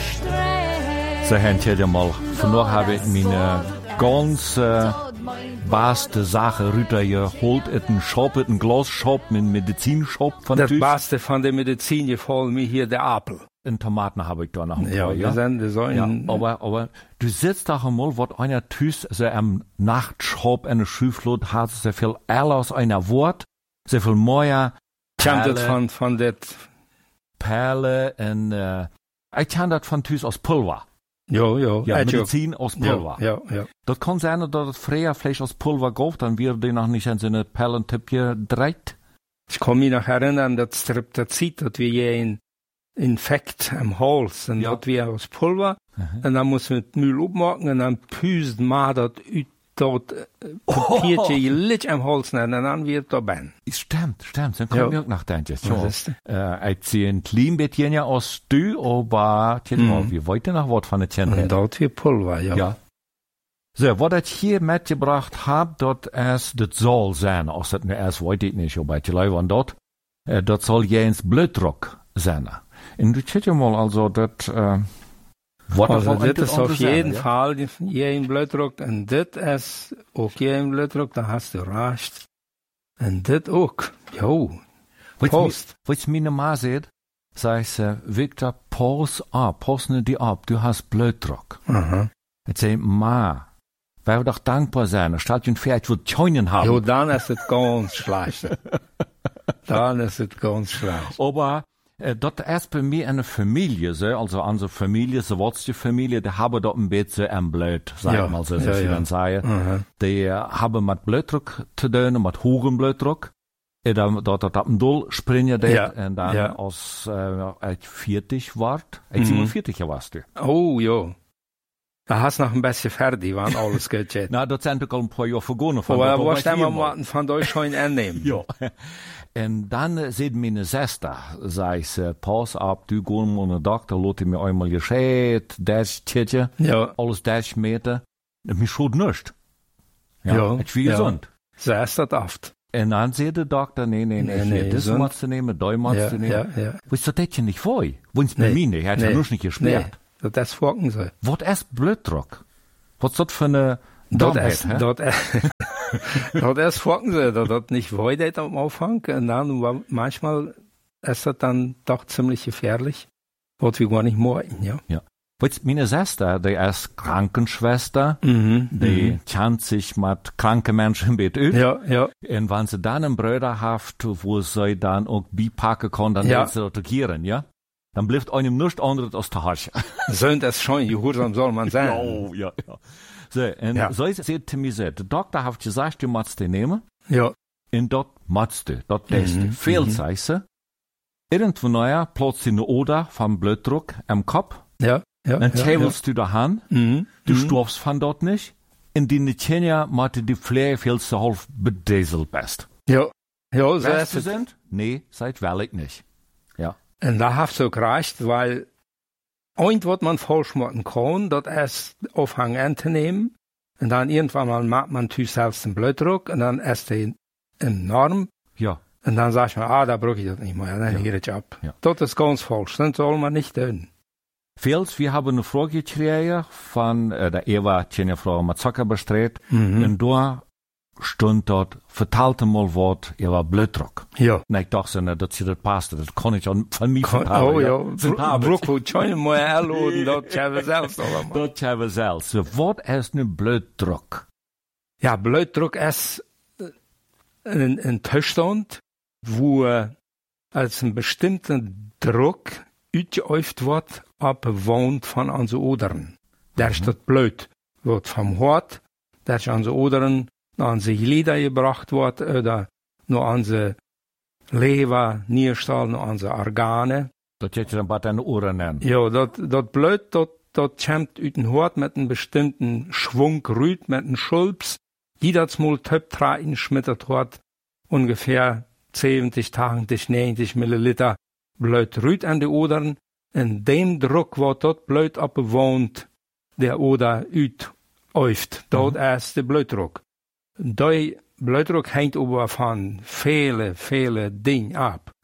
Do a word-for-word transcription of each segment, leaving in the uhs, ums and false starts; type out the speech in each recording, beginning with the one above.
So, Herr Tjedje mal, vandaag habe ich meine ganz äh, beste Sache Rüter geholt, einen Shop, einen Glasshop, einen Medizinshop von Das Tüß. Beste von der Medizin gefällt mir hier der Apfel. In Tomaten habe ich da noch ein paar, Ja, ja. wir sind, wir sollen, Ja, aber, aber du sitzt da einmal, was einer Tüß, so am Nachtshop, eine Schüflot hat, so viel Erl aus einer Wort, so viel mehr kommt das von, von der, Perle und, äh, ich kann das von Tüß aus Pulver. ja, ja, Ja, Edge. Medizin aus Pulver. Ja, ja, ja. Das kann sein, dass es früher Fleisch aus Pulver gab, dann wird die noch nicht in so eine Perlentippje gedreht. Ich kann mich noch erinnern, dass Streptozid, dass wir hier ein Infekt am Hals, und Ja. das wir aus Pulver, Mhm. und dann muss man mit Müll abmachen, und dann püst man das ut, dort, äh, Papiertje, je lit am Hals, und dann wird da ben. Stimmt, stimmt, dann kommt Ja. mir auch nachdenken. Was Ja. ist Äh, ich sehe ein klein bisschen ja aus du, aber, tja, mal, wie wollt ihr noch was von der Tjen Und reden? dort wir Pulver, ja. Ja. So, was ich hier mitgebracht hab, dort es, das soll sein, aus das mir erst weiß ich nicht, aber ich glaube an dort, äh, das soll jens Blutdruck sein. Und du tja mal, also, das, äh, was Also, das das ist auf jeden ja? Fall jeden Blutdruck, und das ist auch jeden Blutdruck, da hast du recht. Und das auch, jo, Post. Was meine Ma sagt, sagt sie, Victor, pass ab, pass nicht die ab, du hast Blutdruck. Aha. Ich sag, Ma, weil wir doch dankbar sein, statt ein Pferd wird Scheunen haben. Jo, dann ist es ganz schlecht. Dann ist es ganz schlecht. Aber äh, das ist bei mir eine Familie, so, also unsere Familie, so was die Familie, die haben dort ein bisschen am Blut, sag Ja, ich mal so, ja, so ich ja. dann sage. Aha. Die haben mit Blutdruck zu tun, mit hohem Blutdruck. Und dann dort dort am Doll springen die, Ja, und dann ja. als äh, ich vierzig wart, ich Mhm. siebenundvierzig warst du. Oh, jo. Da hast du noch ein bisschen fertig, wann alles geht jetzt. Na, das sind auch ein paar Jahre vergangen. von Aber dort, was ich wir hier mal von euch schon annehmen? Ja. Und dann äh, sieht meine Schwester, sagt sie, pass ab, du gehst mal nach Doktor, lass mir einmal geschehen, das Tetje, Ja. alles das Meter. Und mich schuld nicht. Ja, Ja, ich bin ja. gesund. So ist das oft. Und dann sagt der Doktor, nee, nee, nee, Nee, nee nee, das gesund. musst du nehmen, da musst Ja, du nehmen. ja, ja. Weißt du, das hätte ich nicht vor. Wenn's bei Nee. mir nicht, er hat ja Nee. nur nicht gesperrt. Nee, das ist folgen so. Was ist Blutdruck? Was ist das für eine Dat Dummheit, is, hä? dat is, dat is folgen ze, dat dat nicht weiter am Anfang, und dann, wa- manchmal ist das dann doch ziemlich gefährlich, was wir gar nicht morgen, ja. Weißt du, meine Schwester, die ist Krankenschwester, Mhm. die kennt sich mit kranken Menschen im Bett übt. Ja, ja. Und wenn sie dann einen Bruder hat, wo sie dann auch beipacken kann, dann Ja. wird sie attackieren, ja? Dann bleibt einem nichts anderes aus der Tasche. So, das schon, gehorsam soll man sein. Oh, ja, ja. So, und Ja. so ist es zu mir gesagt, der Doktor hat gesagt, du musst den nehmen, Ja, und dort musst du, dort lässt du. Mhm, Viel mhm. sagt sie. Irgendwo neuer plötzlich eine Oder vom Blutdruck am Kopf, ja, ja. dann ja, täbelst du daheim, ja. Mhm. du mhm. stirbst von dort nicht, in die Netjenja machte die Pflege viel zu halb bedäselt bist. Ja, ja, so Weißt ist du es. sind? Nee, seid will ich nicht. Ja. Und da hat es auch gereicht, weil und was man falsch machen kann, das ist Aufhang anzunehmen, und dann irgendwann mal macht man natürlich selbst den Blutdruck, und dann ist der enorm, Ja. und dann sagt man, ah, da brauche ich das nicht mehr, dann Ja. hier ich ab. Ja. Das ist ganz falsch, das soll man nicht tun. Fels, wir haben eine Frage gekriegt von äh, der Eva, die Frau mit Zucker bestreut, Mhm. und da stund dort, vertalte mal Wort, ihr war Blutdruck. Ja. Und ich dachte, ne, dass sie das passte, das kann ich auch von mir Kon- vertalen. Oh ja, Vertalen. Broek moet schon mal erladen, das haben wir selbst allemaal. Das haben wir selbst. So, was ist ein Blutdruck? Ja, Blutdruck ist äh, ein, ein Zustand, wo äh, als ein bestimmter Druck uitgeübt wird, abbewohnt von unseren Odern. Der ist das Blut, wird vom Hort, der ist unsere Odern, nach unsere Glieder gebracht wird, oder nach unsere Leber, Nierstahl, nach unsere Organe. Das hätte ich dann bei deinen Ohren nennen. Ja, dat, dat Blut, dat, dat kommt uit den Hort mit einem bestimmten Schwung rüt, mit einem Schulps, die das mal töp tragen schmittert hat, ungefähr zeventig, achtzig, neunzig Milliliter Blut rüt an die Odern, in dem Druck wird dort Blut abbewohnt, der Oder uitäuft, dort Mhm. ist der Blutdruck. Der Blutdruck hängt aber von viele, viele Dingen ab.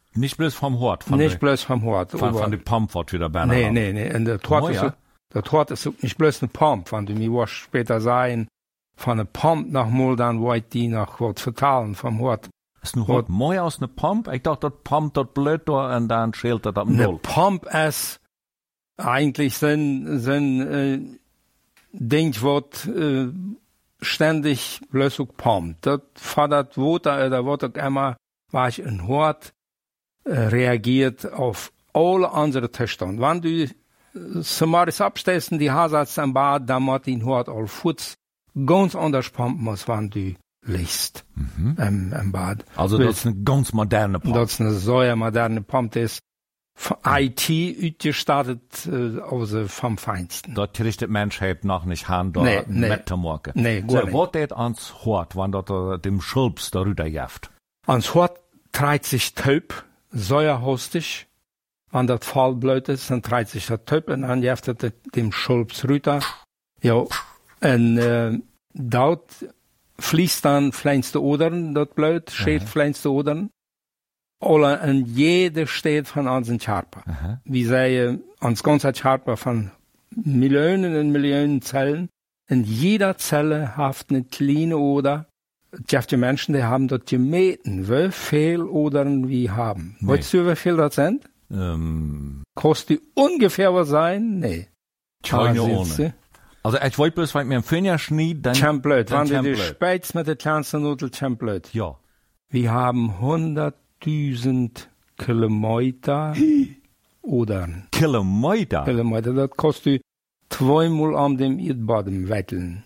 Nicht bloß vom Hort. Von nicht de, bloß vom Hort. Von, von der Pump, was wieder Berner Nee, haben. nee, nee. Und der Hort Oh, ist, ja. der Hort ist auch nicht bloß eine Pump, wenn du mir was später sagen, von der Pump nach mal dann wollt die nach was vertalen vom Hort. Ist ein Hort mehr aus einer Pump? Ich dachte, das Pump dort blöd da und dann schält das am Eine Null. Pump ist eigentlich sind, sind, äh, Ding, was, äh, ständig bloß auch pumpt. Das fordert Water, oder wird auch immer, was ein Hort, äh, reagiert auf alle andere Zustände. Wenn du, äh, summarisch abstehst und die Hasards am Bad, dann muss die Hort all Fuß ganz anders pumpen, als wenn du liegst, Mhm. im, im Bad. Also das ist eine ganz moderne Pump. Das ist eine sehr moderne Pump, die ist von I T gestartet, äh, also vom Feinsten. Dort kriegt die Menschheit noch nicht Hand, da Nee, nee. mitzumachen. Nee, So, gar nicht. was geht ans Hort, wenn dort äh, dem Schulps darüber jaft? Ans Hort treibt sich Taub, säuerhostig. Wenn das Fall blöd ist, dann treibt sich das Taub und dann jaft das dem Schulps rüber. Ja, und äh, dort fließt dann fleinste Odern, das blöd, steht fleinste Odern. Alle und jede steht von unseren Charper. Aha. Wir sagen, uns ganze Charper von Millionen und Millionen Zellen. In jeder Zelle hat eine kleine Oder. Die Menschen, die haben dort gemessen, wie viel Odern wir haben. Nee. Weißt du, wie viel das sind? Ähm, Kostet die ungefähr was sein? Nee. keine Ah, Ahnung. siehst du? Also ich wollte bloß, wenn ich mir einen Finger schnitt, dann... Tschem blöd. dann Wenn du tschem die blöd. spätst mit der kleinsten Nudel, tschem blöd. Ja. Wir haben hunderttausend Kilometer Odern. Kilometer. Kilometer, das kostet zweimal an dem Erdboden wetteln.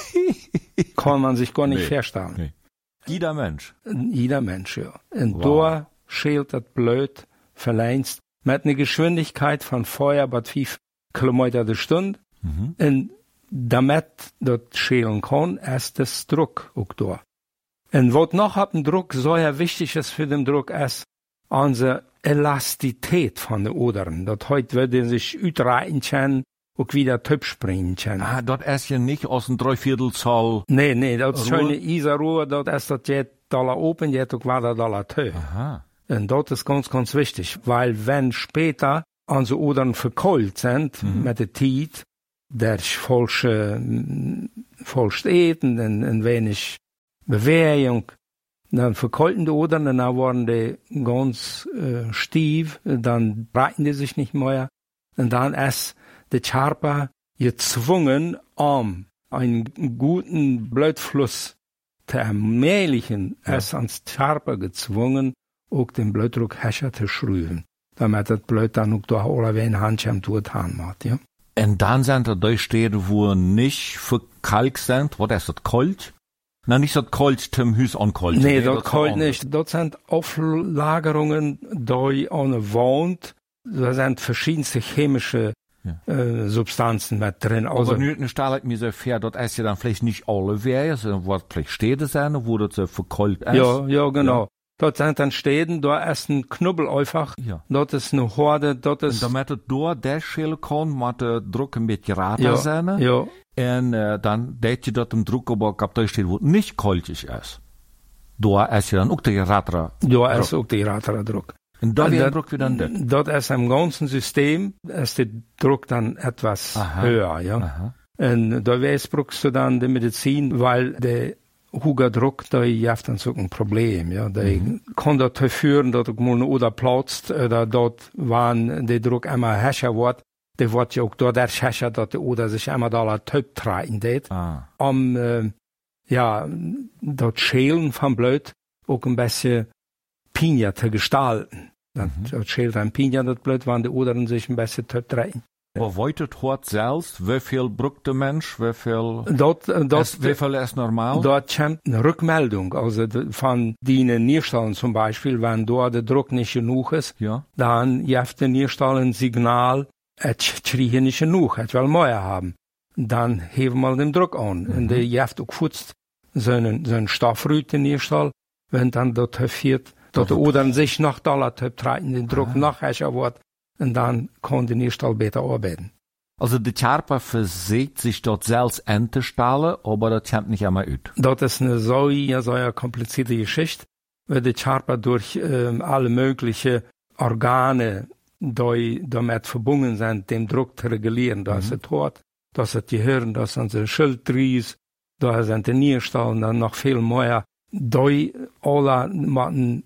Kann man sich gar nicht Nee. vorstellen. Nee. Jeder Mensch. Jeder Mensch, ja. Und Wow. da schält das blöd, verleinst, mit einer Geschwindigkeit von Feuer bei fünf Kilometer die Stunde. Mhm. Und damit das schälen kann, ist das Druck auch da. Und was noch hat ein Druck sehr wichtig ist für den Druck, ist unsere Elastität von den Odern. Das heute würde sich utreiten können, und wieder Töpf springen können. Ah, dort ist ja nicht aus dem Dreiviertelzoll. Nee, nee, das ist Ruhe? schöne Isarruhe, das ist das jetzt Dollar open, jetzt auch weiter Dollar teuer. Aha. Und das ist ganz, ganz wichtig, weil wenn später unsere Odern verkohlt sind, Mhm. mit der Zeit, durch falsche, mm, falsch Eten und, und wenig Bewegung, dann verkohlten die Odern, und dann waren die ganz äh, stief, dann breiten die sich nicht mehr, und dann ist der Charper gezwungen, um einen guten Blutfluss zu ermöglichen, Ja. ist ans Charper gezwungen, auch den Blutdruck höher zu schrauben, damit das Blut dann auch da oder wie ein Handschirm tut macht, ja. Und dann sind da die Städte, wo nicht verkalkt sind. Was ist das, kalt? Na, nicht das kalt, zum Haus ankalt. Nee, das ist kalt anders. nicht. Das sind Auflagerungen durch eine Wand. Da sind verschiedenste chemische Ja. äh, Substanzen mit drin. Also, Also, nu, nu stel ich mir so vor, das ist ja dann vielleicht nicht alle Wege, sondern was vielleicht Städte sind, wo das so verkalt ist. ja, ja, genau. Dort sind dann Städten, da ist ein Knubbel einfach. Ja. Dort ist eine Horde, dort Und ist, damit es durch das schälen kann, muss der Druck ein bisschen rater ja, sein. ja, Und äh, dann deed je dat im Druck aber gab da steht, wo nicht kalt ist. Da ist ja dann auch der ratere. da ist auch der ratere Druck. Und da Und wird der dat- Druck wieder das. Dort ist im ganzen System, ist der Druck dann etwas Aha. höher, ja. Aha. Und da brauchst du dann die Medizin, weil der hohe Druck, da hat dann so ein Problem, ja. Der Mhm. kann dazu führen, dass mal eine Oder platzt, oder dort, wann der Druck immer höher wird, der wird ja auch dort höher, dass die Oder sich immer da Töp treten tät, Ah. um, äh, ja, dort Schälen vom Blut auch ein bisschen Pinja zu gestalten. Dann Mhm. dort schält ein Pinja das Blut, wann die Odern sich ein bisschen Töp treten. Aber weitet hort selbst, wie viel braucht der Mensch, wie viel, Dort, äh, dort, ist, wie viel ist normal? Dort kommt eine Rückmeldung, also de- von den Nierstellen zum Beispiel, wenn dort der Druck nicht genug ist, Ja. dann gibt der Nierstall ein Signal, ich kriege nicht genug, ich will mehr haben. Dann heben wir den Druck an. Mhm. Und der gibt auch futzt so einen, so einen Stoffrüt in Nierstall, wenn dann dort führt, dort Das- oder sich noch Dollar treten, den Druck Ah. noch höher wird, und dann kann der Nierstall besser arbeiten. Also der Charper versägt sich dort selbst Entestahlen, aber das kommt nicht einmal ut. Das ist eine sehr, sehr komplizierte Geschichte. wird die Charpa durch ähm, alle möglichen Organe die damit verbunden sind, den Druck zu regulieren. Da ist das Hort, da ist das Gehirn, da sind die Schilddrüse, da sind die Nierenstall und dann noch viel mehr. Die alle machen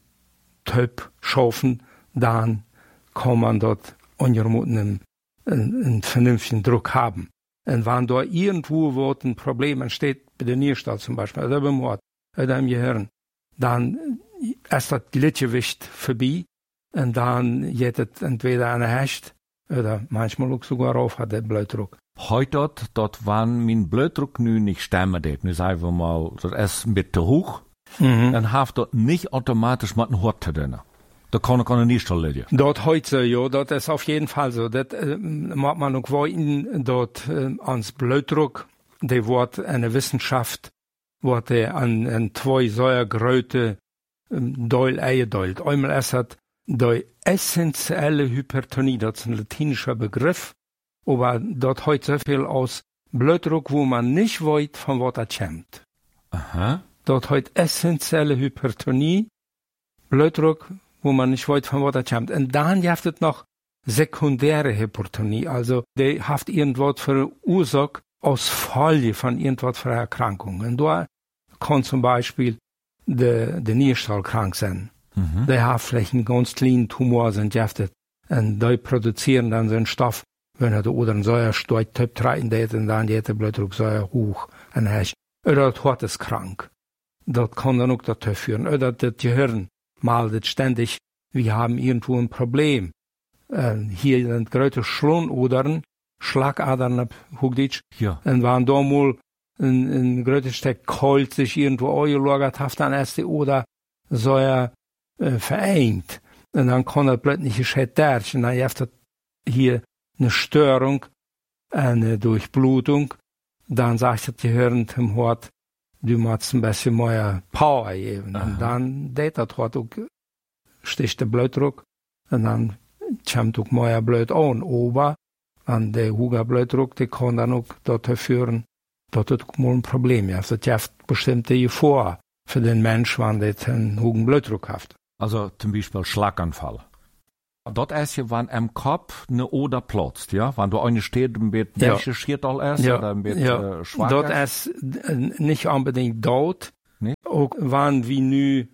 Typ schaffen, dann kann man dort ungermuten einen, einen vernünftigen Druck haben. Und wenn da irgendwo wo ein Problem entsteht, bei der Nierenstall zum Beispiel, oder beim Hort, oder im Gehirn, dann ist das Gleichgewicht vorbei. Und dann geht es entweder an der Hecht oder manchmal auch sogar auf hat der Blutdruck. Heute dort, dort wann mein Blutdruck nu nicht stemmen det, nu sagen wir mal, das ist ein bisschen hoch, mhm. dann haft dort nicht automatisch mit dem Hort zu tun. Da kann ich auch nicht liegen. Dort heute, ja, dort ist auf jeden Fall so. Das äh, macht man auch wollen, dort äh, ans Blutdruck, der wird eine Wissenschaft, wird der an, an zwei Säuergröte ähm, Deul eingeteilt. Einmal ist das die essentielle Hypertonie, das ist ein latinischer Begriff, aber dort heute so viel aus Blutdruck, wo man nicht weiß, von was das kommt. Aha. Dort heute essentielle Hypertonie, Blutdruck, wo man nicht weiß, von was das kommt. Und dann gibt es noch sekundäre Hypertonie, also die hat irgendwas für eine Ursache aus Folge von irgendwas für eine Erkrankung. Und da kann zum Beispiel der, der Nierenstall krank sein. Mhm. Die haben vielleicht einen ganz kleinen Tumor sind giftet. Und die produzieren dann so einen Stoff, wenn er oder ein Säuerstoff Typ treten geht, und dann geht der Blutdruck sehr hoch. Und oder das Hort ist krank. Das kann dann auch dazu führen. Oder das Gehirn meldet ständig, wir haben irgendwo ein Problem. Äh, hier sind große Schlundodern, Schlagadern, Hochdeutsch. Ja. Und wenn da mal ein, ein größtes Stück Kohl sich irgendwo eingelagert hat, dann ist die Oder Säuer Äh, vereint. Und dann kann er plötzlich gescheit derchen. Dann gibt es hier eine Störung, eine Durchblutung. Dann sagt das Gehirn zum Hort, du musst ein bisschen mehr Power geben. Aha. Und dann geht das Hort auch, sticht der Blutdruck. Und dann kommt auch mehr Blut an. Aber an der hohe Blutdruck, der kann dann auch dazu führen, dass es mal ein Problem ist. Das gibt bestimmte Gefahr für den Mensch, wenn der einen hohen Blutdruck hat. Also zum Beispiel Schlaganfall. Dort ist ja, wenn im Kopf eine Oder platzt, ja? Wenn du eine steht, ein bisschen ja. durchgeschiert all ist, ja. oder ein bisschen ja. äh, schwach dort ist. ist äh, nicht unbedingt dort. Nee? Auch wenn wir nu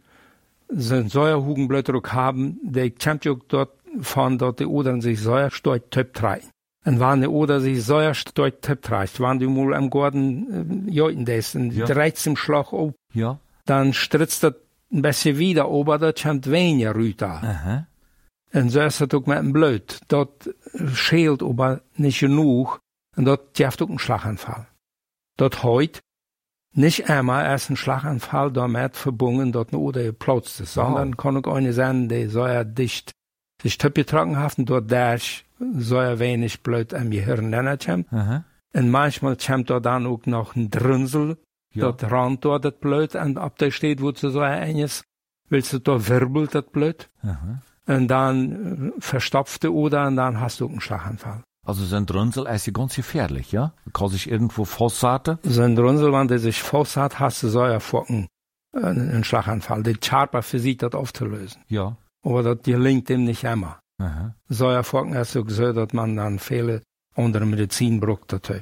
so einen säuerhohen Blutdruck haben, der kommt ja dort von dort die Odern sich Säuerstoff Typ drei. Und wenn die Oder sich Säuerstoff Typ drei, wenn du mal am Garten äh, joiten des, und ja. dreht im Schlag auf, ja. dann stritzt das ein bisschen wieder, aber dort kommt weniger Rüter. Aha. Und so ist das auch mit dem Blut. Dort schält aber nicht genug, und dort gibt auch einen Schlaganfall. Dort heute nicht einmal ist ein Schlaganfall damit verbunden, dort eine Oder geplatzt ist, wow. sondern kann auch eine sein, die säuerdicht sich Typ getrocken hat, und dort durch säuer wenig Blut im Gehirn kommt. Aha. Und manchmal kommt dort dann auch noch ein Drünsel. Ja. Dort rannt dort das Blut, und ab der steht, wo zu so ein ist, willst du da wirbelt das Blut, Aha. und dann verstopft du Oder, und dann hast du einen Schlaganfall. Also so ein Drünsel ist ja ganz gefährlich, ja? Kann sich irgendwo festsaten? So ein Drünsel, wenn der sich festhat, hast du so ja Focken, einen Schlaganfall. Die Charpa versucht das aufzulösen. Ja. Aber das gelingt ihm nicht immer. Aha. So ja Focken ist so gesagt, dass man dann viele andere Medizin braucht dazu.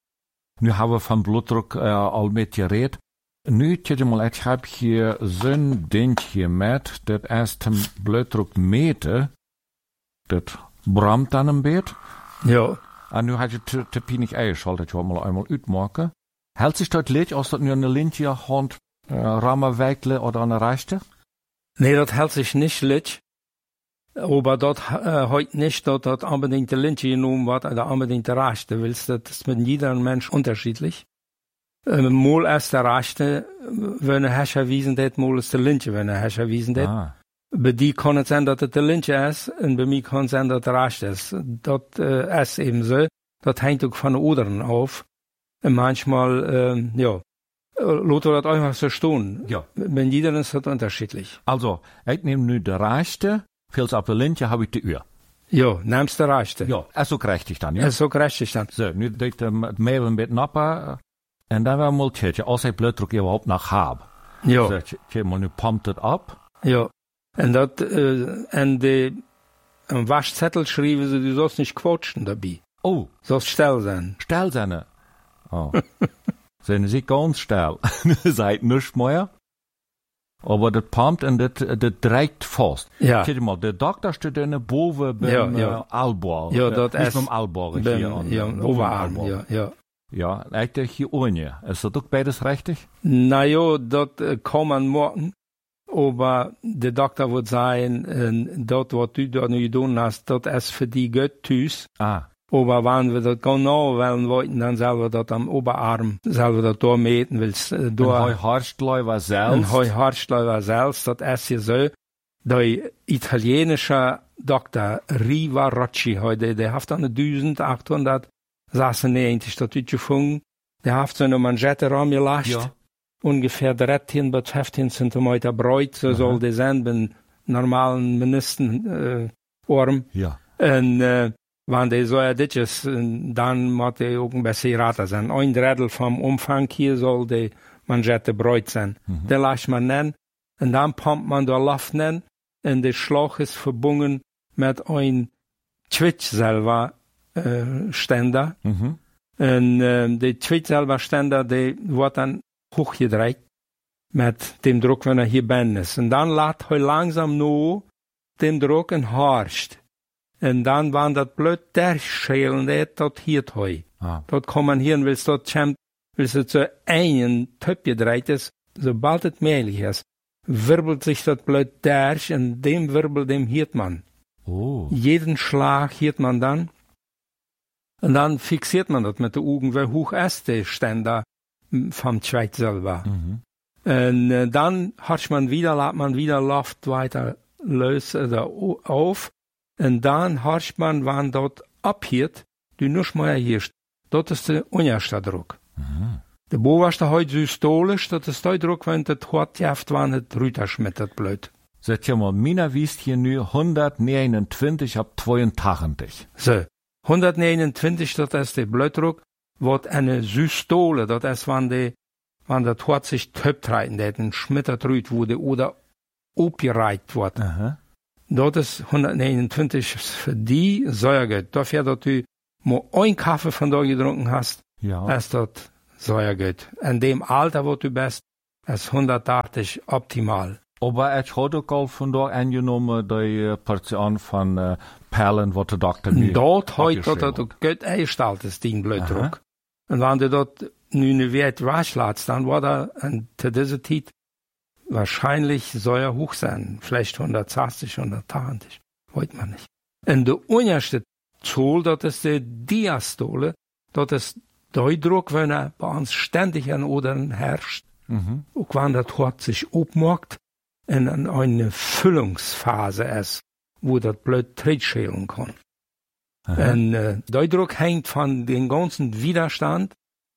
Nu haben wir vom Blutdruck äh, al mit geredet. Nu, tje mal, ich hab hier so ein Ding hier mit, das erst den Blutdruck meten, das brammt dann im Bett. Ja. Und nu hat je te, te pinig eingeschaltet, ich wollte mal einmal uitmaken. Hält sich dort Licht, als das nur eine Lintje Hand, äh, Rammerweikle oder eine Rechte? Nee, das hält sich nicht Licht. Aber dort äh, heute nicht, dass das unbedingt der Lintje genommen wird, oder unbedingt der Rechte. Willst, das ist mit jedem Mensch unterschiedlich. Äh, mal ist der Rechte, wenn er Herrscher erwiesen hat, mal ist der Lintje, wenn er Herrscher erwiesen hat. Ah. Bei die kann es sein, dass es der Lintje ist, und bei mir kann es sein, dass der Rechte ist. Das äh, ist eben so. Das hängt auch von den Odern auf. Und manchmal, äh, ja, Lothar hat einfach so stehen. Ja. Bei jedem ist das unterschiedlich. Also, ich nehme nu der Rechte, Fils auf der Lintje habe ich die Uhr. Ja, nimmst du Rechte. Ja, ist so richtig dann, ja? Ist so richtig dann. So, nu deed de meeuwen een beetje nappen. En dan wel een tje, als ik bloeddruk überhaupt nog heb. Ja. So, tje, maar nu pumpt het op. Ja. Und dat, äh, en de, am Waschzettel schrieben sie, du sollst nicht quatschen dabei. Oh. Sollst still sein. Still sein. Oh. Sind sie ganz still. Seid nicht mehr. Aber das pumpt und das, das dreht fast. Ja. Kijk mal, der Doktor steht in boven beim Ja, ja. äh, Aalborg. Ja, Äh, dat nicht is- beim Aalborg Beim- hier. an- ja, an- Oberarm, Aalborg. ja, ja. Ja, eigentlich hier ohne. Ist das auch beides richtig? Na ja, dat äh, kann man morgen. Aber der Doktor wird sagen, äh, dat, was du da nu tun hast, dat ist für die gut tüs. Ah. Aber wenn wir das genau wollen wollten, dann sollen wir das am Oberarm, sollen wir das da meten, willst, äh, Ein da, Heu Harstläufer ein selbst. Heu Hartschleifer selbst, das ist ja so, der italienische Doktor Rivarocci heute, der hat dann eintausendachthundertsechsundneunzig, das wird gefunden, der hat so eine Manschette rangelegt, Ja. ungefähr dreizehn bis fünfzehn Zentimeter breit, so Aha. soll der sein, beim normalen Ministern, äh, Arm. Ja. En uh, wanneer zo ja dit is, en dan moet hij ook een beetje rater zijn. Een drittel vom Umfang hier soll die Manschette breut sein. Mhm. Der lässt man nennen, und dann pumpt man da Luft nennen, und der Schlauch ist verbunden mit ein Twitch-Selber äh, Ständer. Mhm. Und äh, der Twitch-Selber Ständer, der wird dann hochgedreht mit dem Druck, wenn er hier ben ist. Und dann lässt er langsam nur den Druck und horcht. Und dann, wenn das blöd durchschälen, das hier heu. Ah. Dort kann man hier, willst dort champ, willst du zu einen Töpf gedreht ist, sobald es möglich ist, wirbelt sich das blöd durch, und dem Wirbel, dem hiert man. Oh. Jeden Schlag hiert man dann. Und dann fixiert man das mit den Augen, wie hoch ist der Ständer vom Schweiz selber. Mhm. Und äh, dann hat man wieder, lässt man wieder Luft weiter los oder o- auf. Und dann hat man, wenn dort abhiert, du nur mal hier, dort ist der unterste Druck. Mhm. Der bovenste heute systolisch, das ist der Druck, wenn das hart jaft, wenn es runterschmettert blöd. Sag ja mal, Mina wiest hier nu hundertneunundzwanzig ab zweiundachtzig. So, hundertneunundzwanzig, das ist der Blutdruck, wird eine Systole, das ist, wenn die, wenn das hart sich töptreiten, der ein schmettert rüt wurde oder abgereiht wird. Aha. Dat is hundertneunundzwanzig für die Säuergeld. Dafür, dass du nur ein Kaffee von da getrunken hast, Ja. ist das Säuergeld. In dem Alter, wo du bist, ist hundertachtzig optimal. Aber ich hatte auch al vandaag angenommen die äh, Portion von äh, Perlen, was der Doktor nu Dort heute, dass abgeschrieben das hat. gut eingestellt ist, den Blutdruck. Und wenn du dort nu eine Wert rauslässt, dann war da an zu dieser Zeit wahrscheinlich Säuer hoch sein. Vielleicht hundertsechzig, hundertachtzig. Weiß man nicht. Und der unterste Zoll, das ist die Diastole, das ist der Druck, wenn er bei uns ständig an Odern herrscht. Mhm. Auch wenn das Hort sich abmacht und an eine Füllungsphase ist, wo das Blut tretschälen kann. Aha. Und äh, der Druck hängt von dem ganzen Widerstand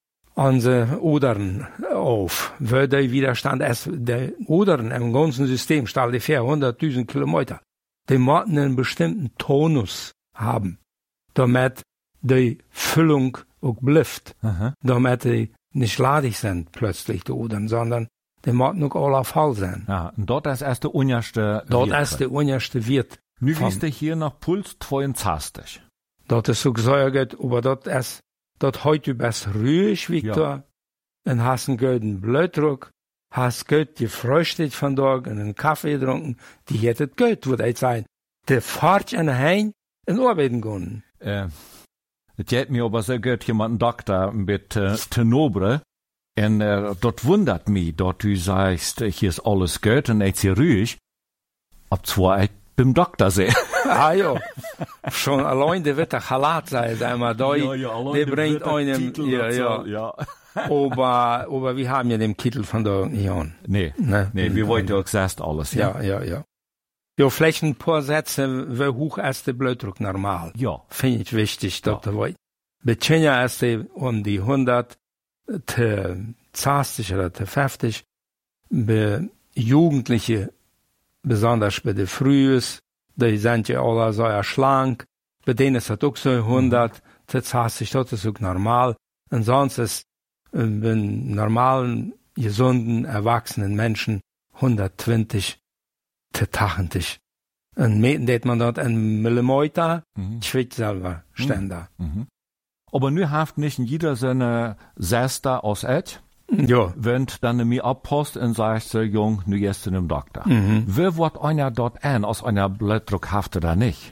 an die Odern auf. Weil der Widerstand ist, der Odern im ganzen System, stell dir vor, hunderttausend Kilometer, die müssen einen bestimmten Tonus haben, damit die Füllung auch bleibt, Aha. damit die nicht ladig sind plötzlich, die Odern, sondern die müssen auch alle voll sein. Ja, und dort ist erst der unterste Dort Wert ist der unterste Wert. Nu vom- wiest du hier noch Puls zweiundzwanzig. Dat is ook zeggen, aber dat is, dat heute du bist ruhig, Victor, und hast einen guten Blutdruck, hast gut gefrühstückt von Tag und einen Kaffee getrunken, die hätte gut, würde ich sagen. Der fährt an der Heim und arbeiten gehen. Äh, het geht mir aber so gut, jemand Doktor mit äh, Tenobre. Und äh, dort wundert mich, dass du sagst, hier ist alles gut und jetzt hier ruhig. Ob zwar ich beim Doktor sehe. Ah ja, schon allein der wird der Chalat sein, sag mal, da, der bringt einem, ja, ja, ja. aber, aber wir haben ja den Kittel von der Union. Nee, Ne? nee, wir wollten ja gesagt alles, ja. Ja, ja, ja. Ja, vielleicht ein paar Sätze, wie hoch ist der Blutdruck normal? Ja. Finde ich wichtig, dass Ja. du weißt. Bei China ist er um die hundert, zwanzig oder fünfzig. Bei Jugendlichen, besonders bei den Frühes, die sind ja alle so ja schlank. Bei denen ist das auch so hundert, zwanzig, das ist auch normal. Und sonst ist äh, bei normalen, gesunden, erwachsenen Menschen hundertzwanzig te tachtig. En meten deed man dat en millimeter, mhm. schwit selber, ständer. Mhm. Aber nu haft nicht jeder seine Sester aus Ed. Ja. Wenn dann mir abpost und sagt so, Jung, nu gehst du zum Doktor. Mhm. Wie wird einer dort an, aus einer Blutdruck hafte da nicht?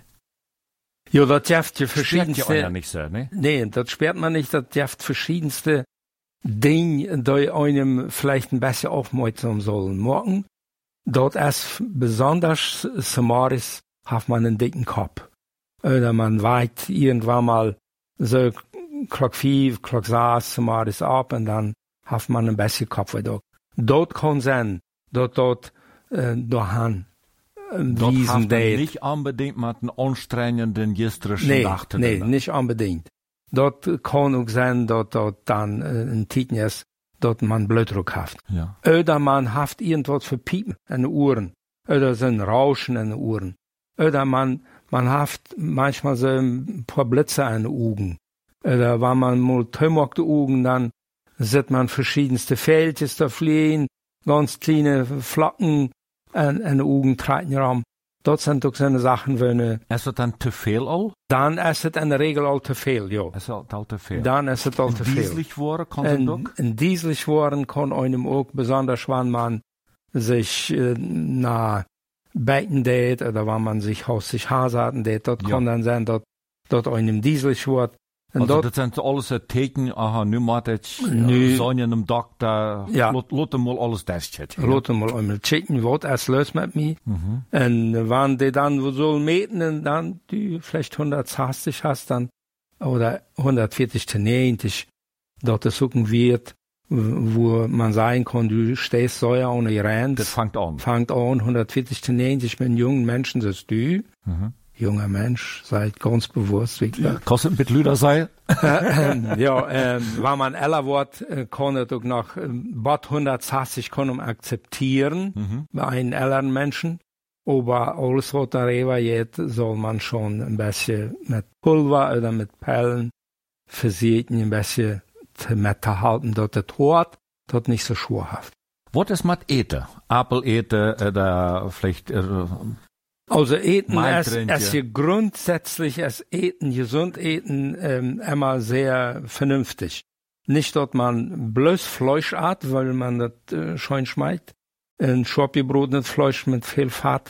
Ja, das jaft je Sperrt verschiedenste. ja einer nicht so, ne? Nee, das sperrt man nicht, das jaft verschiedenste Dinge, die einem vielleicht ein bisschen aufmerksam sollen morgen. Dort ist besonders Samaris, hat man einen dicken Kopf. Oder man weit irgendwann mal so Klock fünf, Klock sechs, Samaris ab und dann hat man ein bisschen Kopf. Dort kann sein, dort, dort, äh, dahin. Dort hat man nicht unbedingt mit einem anstrengenden gestrischen nee, Nacht. Nee, nicht unbedingt. Dort kann auch sein, dass dort dann äh, ein Titen ist, dort man Blutdruck hat. Ja. Oder man hat irgendwas für Piepen an den Ohren. Oder so ein Rauschen an den Ohren. Oder man, man hat manchmal so ein paar Blitze an den Augen. Oder wenn man mal tömmt die Augen, dann sieht man verschiedenste Fältchen da fliehen, ganz kleine Flocken an, an den Augen treten rum. Dat zijn toch zo'n Sachen, wenn Is het dan te veel al? Dan is het in de regel al te veel, ja. Is het al te veel? Dan is het al te veel. Dieselig worden kan het ook? En dieselig worden kan einem ook, besonders wanneer man sich äh, na bijten deed, oder wenn man sich aus sich haarzaten deed, dat ja. kan dan zijn dat, dat einem dieselig wordt. En also dat zijn alles het teken, aha, nu moet het, nu zijn je een dokter, ja. lot, lot hem mal alles testen. Ja. Lot hem mal einmal checken, wat is los met mij. Mhm. En wanneer die dan wo soll meten, en dan du vielleicht hundertzwanzig hast, dann, oder hundertvierzig zu neunzig, dat es suchen wird, wo man sagen kann, du stehst so ja ohne Grenz. Das fängt an. Fängt an, hundertvierzig zu neunzig mit jungen Menschen, das ist du. Mhm. Junger Mensch, seid ganz bewusst, wie gesagt. Kostet ein bisschen Lüder sein? Ja, ähm, wenn man älter wird, kann es auch noch, bad hundertzwanzig kann man akzeptieren, mhm. bei einem älteren Menschen. Aber alles, was darüber geht, soll man schon ein bisschen mit Pulver oder mit Pellen versiegen, ein bisschen mit halten, dass das Hort, das nicht so schwerhaft. Was ist mit Eten? Apfel eten, oder vielleicht, äh, Also eten ist, ist hier grundsätzlich ist eten, gesund eten, ähm, immer sehr vernünftig. Nicht, dass man bloß Fleisch hat, weil man das äh, schön schmeckt. Ein schwabbgebrotenes Fleisch mit viel Fett.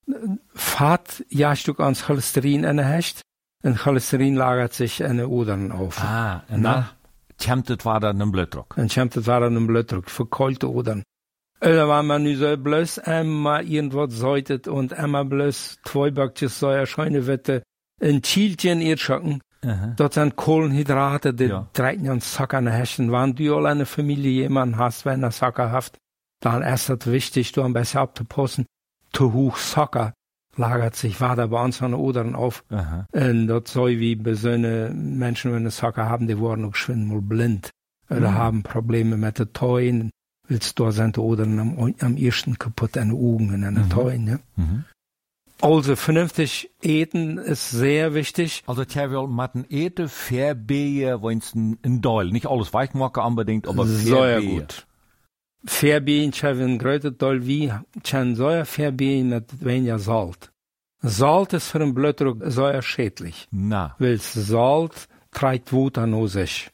Fett jagt auch ans Cholesterin in der Hecht. Und Cholesterin lagert sich in den Odern auf. Ah, und dann kämmt es war dann ein Blutdruck. Dann kämmt es war dann ein Blutdruck, für kalte Odern. Oder wenn man nu so bloß einmal irgendwas säutet und einmal bloß zwei Backjes Säuer, scheine Wette, ein Chielchen ihr schocken, uh-huh. Das sind Kohlenhydrate, die ja. Treten an Zucker in der Hechten. Wenn du all eine Familie jemanden hast, wenn er Zucker hat, dann ist es wichtig, du am besten abzupassen, zu hoch Zucker lagert sich weiter bei uns an den Odern auf. Uh-huh. Und das soll wie bei so einen Menschen, wenn sie Zucker haben, die werden auch schwindend mal blind. Oder uh-huh. haben Probleme mit den Teuen. Willst du sind oder am, am ersten kaputt an den Augen und an den mhm. Teuren, ja. Mhm. Also vernünftig eten ist sehr wichtig. Also ich will mit dem Eten Fairbehe, wenn es ein Deul, nicht alles Weichmacher unbedingt, aber Fairbehe. Sehr gut. Fairbehe, ich habe ein größer Deul wie, ich habe so Fairbehe mit weniger Salz. Salz ist für den Blutdruck sehr schädlich. Na. Weil Salz trägt Wut an sich.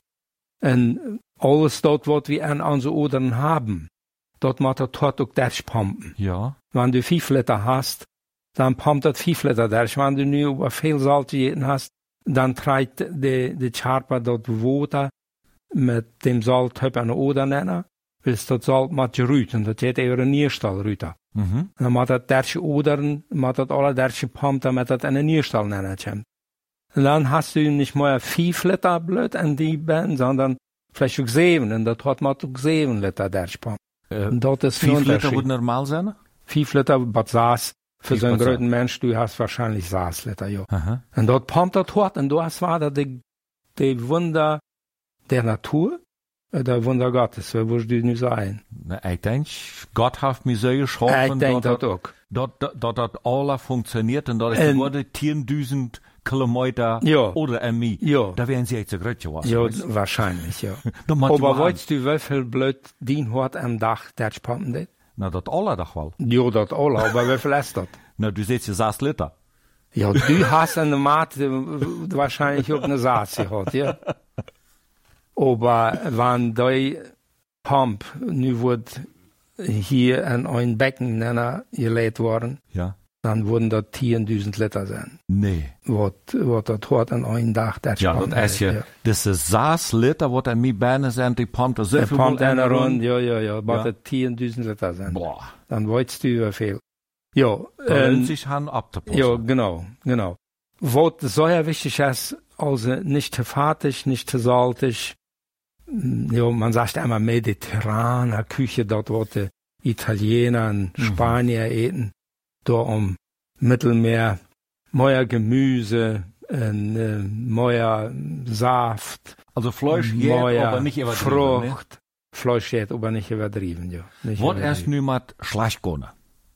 Und alles dort, was wir an unseren Odern haben, dort muss der Tod auch durchpumpen. Ja. Wenn du fünf Liter hast, dann pumpt das fünf Liter durch. Wenn du nur über viel Salz gegessen hast, dann trägt die, die Charpa dort Wasser mit dem Salz an den Odern nennen, weil das Salz muss gerüten, das geht eher ein Nierstall rüten. Mhm. Dann muss das durch Odern, muss das alle durchpumpen, damit das einen Nierstall nennen kann. Und dann hast du nicht mehr fünf Liter Blut an die Band, sondern vielleicht auch sieben, und das hat man auch sieben Liter durchpumpen. Äh, das ist fünf Liter würde normal sein? Fünf Liter, was saß. Für so einen großen Mensch, du hast wahrscheinlich sechs Liter, ja. Aha. Und dort pumpt das hart, und du hast weiter die, die Wunder der Natur, oder Wunder Gottes, wie würdest du nicht sagen? Na, ich denke, Gott hat mich so geschaffen, ich denke das auch. Dass das alles funktioniert, und dass es wurde zehntausend Kilometer ja. oder ein Mie. Ja. Da wären sie echt so groß gewesen. Ja, weißt? Wahrscheinlich, ja. Aber weißt du, wie viel Blut dein Hort am Dach durchpumpen? Na, dat alle doch wel. Ja, das alle, aber wie viel ist das? Na, du siehst ja sechs Liter. Ja, du hast eine Mate wahrscheinlich auch eine Saat gehabt, ja. Aber wenn die Pump nu wird hier in ein Becken gelegt worden, Ja. dann würden das zehntausend Liter sein. Nee. Was, was das hat an einem Tag, das Ja, spannend dat is je. ja. Dus de zes liter wat aan mij bijna zijn, die pompt er Der zoveel Pump in einer de rund, ja, ja, ja, was Ja. das zehntausend Liter sein. Boah. Dann weißt du wie viel. Ja, Da ähm, lohnt sich han abzupassen. ja, genau, genau. Was sehr wichtig ist, also nicht zu fettig, nicht zu salzig. Ja, man sagt immer mediterrane Küche, dort wo die Italiener und Spanier eten. Da um Mittelmeer, mehr Gemüse, und, äh, mehr Saft, Also Fleisch geht, mehr aber nicht übertrieben. Ne? Frucht. Fleisch geht, aber nicht übertrieben, ja. Nicht Wat erst übertrieben. nu met schlecht gaan?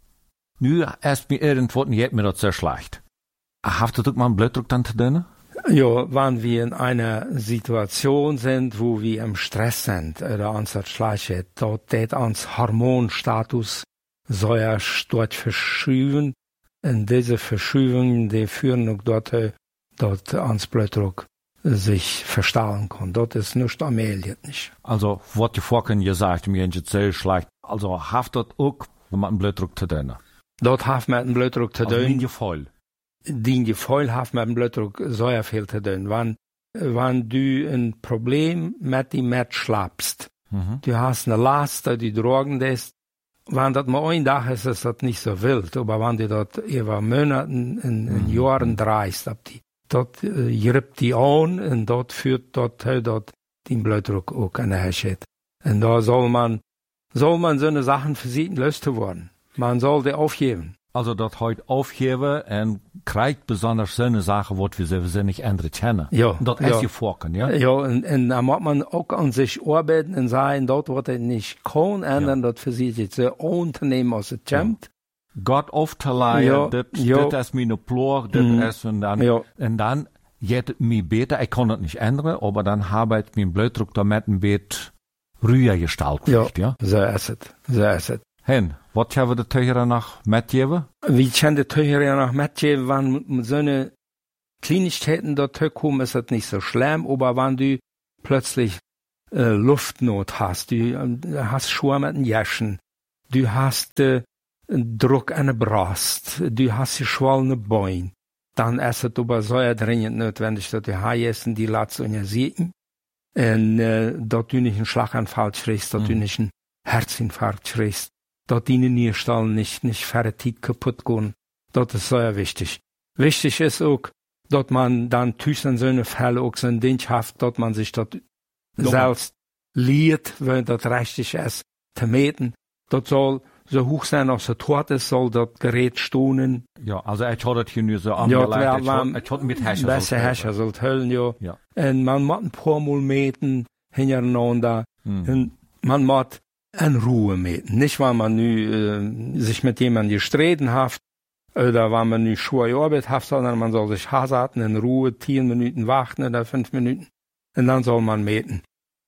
Nu erst mir irgendwo geht mir das sehr schlecht. Habt ihr doch mal einen Blutdruck dann zu tun? Ja, wenn wir in einer Situation sind, wo wir im Stress sind, oder uns das schlecht geht, dort geht uns Hormonstatus sehr stark verschieben. Und diese Verschiebungen, die führen auch dazu, dass uns Blutdruck sich verstellen kann. Dort ist nichts allmählich nicht. Also, wat je vorhin gesagt, mir ist sehr schlecht. Also, haft das auch mit einem Blutdruck zu tun? Dort hat man einen Blutdruck zu Also, in tun. je voll. Die Gefühl hat mit dem Blutdruck sehr viel zu tun. Wenn, wenn du ein Problem mit dem Match schlappst, Mhm. du hast eine Last, die drogen das, wenn das mal ein Tag ist, ist das nicht so wild, aber wenn du das über Monaten, in, in Mhm. Jahren dreist, ab die, dort äh, grippt die an und dort führt dort, dort den Blutdruck auch an der Herrschaft. Und da soll man, soll man so eine Sachen für sich löst worden. Man soll die aufgeben. Also, dat heute aufgeben und kriegt besonders so eine Sache, wat wir sowieso nicht andere kennen. Ja, Dat ja. ist je vorken, ja? Ja, und, und da muss man auch an sich arbeiten und sagen, dort wird er nicht kann ändern, dort für sich jetzt so unternehmen, als es kommt. Gott aufzuleihen, Ja, das, ja. das ist meine Plor, das Mhm. ist und dann, Ja. und dann geht es mir besser, ich kann das nicht ändern, aber dann habe ich meinen Blutdruck damit ein bisschen ruhiger gestaltet, Ja, ja? so ist es, so ist es. Hen, was haben wir de Teurer noch mitgeben? Wie kann der Teuer ja noch mitgeben, wenn mit so eine Kleinigkeiten dort kommen, ist das nicht so schlimm, aber wenn du plötzlich äh, Luftnot hast, du äh, hast Schuhe mit den Jaschen, du hast äh, Druck an der Brust, du hast geschwollene Beine, dann ist es aber sehr dringend notwendig, dass du Hai essen, die Latz und ja sieten, und äh, dort du nicht einen Schlaganfall kriegst, dort du Mhm. nicht einen Herzinfarkt kriegst, dort die Nierstallen nicht, nicht fertig kaputt gehen. Das ist sehr wichtig. Wichtig ist auch, dass man dann zwischen so eine Fälle auch so ein Ding hat, dass man sich dort selbst lehrt, wenn das richtig ist, zu meten. Das soll so hoch sein, als es tot ist, soll das Gerät stohnen. Ja, also ich hatte das hier nur so Ja, angelegt, wer- ich wer- hatte- ich hatte mit Hescher. Besser Hescher sollt höllen, ja. Ja. Und man muss ein paar Mal meten, hintereinander. Mhm. Und man muss in Ruhe meten. Nicht, weil man nu, äh, sich mit jemandem gestritten hat, oder weil man nu schwere Arbeit hat, sondern man soll sich hasaten, in Ruhe, zehn Minuten warten oder fünf Minuten. Und dann soll man meten.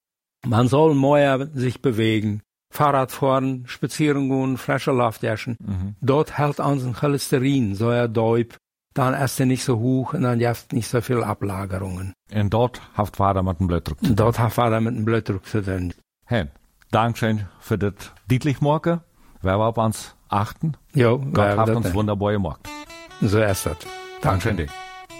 Man soll mehr sich bewegen. Fahrrad fahren, spazieren gehen, Flasche Luft jaschen. Mhm. Dort hält unseren Cholesterin, so er Deub. Dann ist er nicht so hoch und dann gibt nicht so viel Ablagerungen. Und dort haft Vater mit dem Blutdruck. Und dort hat er mit dem Blutdruck zu tun. Hen, Dankeschön für das Dietlichmorgen. Wer war auf uns achten? Ja, Gott wer hat das uns denn? wunderbar gemacht. So ist das. Dankeschön dir.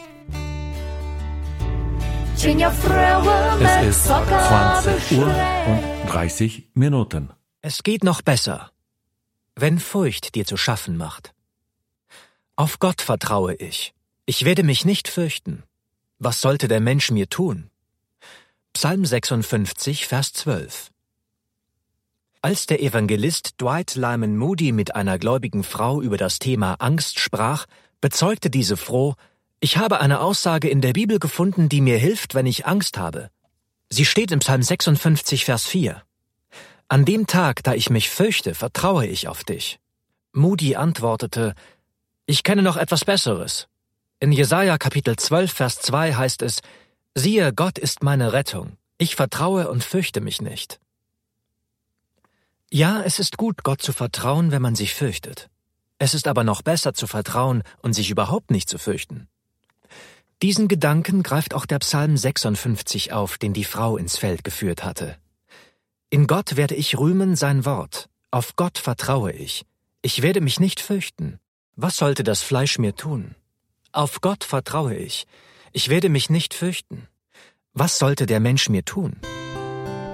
Es ist zwanzig Uhr und dreißig Minuten. Es geht noch besser, wenn Furcht dir zu schaffen macht. Auf Gott vertraue ich. Ich werde mich nicht fürchten. Was sollte der Mensch mir tun? Psalm sechsundfünfzig, Vers zwölf. Als der Evangelist Dwight Lyman Moody mit einer gläubigen Frau über das Thema Angst sprach, bezeugte diese froh: Ich habe eine Aussage in der Bibel gefunden, die mir hilft, wenn ich Angst habe. Sie steht im Psalm sechsundfünfzig, Vers vier. An dem Tag, da ich mich fürchte, vertraue ich auf dich. Moody antwortete: Ich kenne noch etwas Besseres. In Jesaja Kapitel zwölf, Vers zwei heißt es: Siehe, Gott ist meine Rettung. Ich vertraue und fürchte mich nicht. Ja, es ist gut, Gott zu vertrauen, wenn man sich fürchtet. Es ist aber noch besser zu vertrauen und sich überhaupt nicht zu fürchten. Diesen Gedanken greift auch der Psalm sechsundfünfzig auf, den die Frau ins Feld geführt hatte. In Gott werde ich rühmen sein Wort, auf Gott vertraue ich. Ich werde mich nicht fürchten. Was sollte das Fleisch mir tun? Auf Gott vertraue ich. Ich werde mich nicht fürchten. Was sollte der Mensch mir tun?